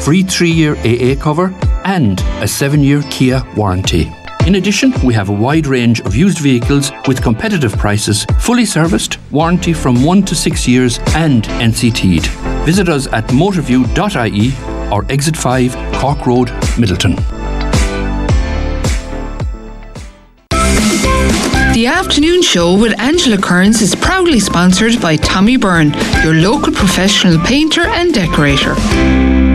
free 3-year AA cover and a 7-year Kia warranty. In addition, we have a wide range of used vehicles with competitive prices, fully serviced, warranty from 1 to 6 years and NCT'd. Visit us at motorview.ie or Exit 5, Cork Road, Middleton. The afternoon show with Angela Kearns is proudly sponsored by Tommy Byrne, your local professional painter and decorator.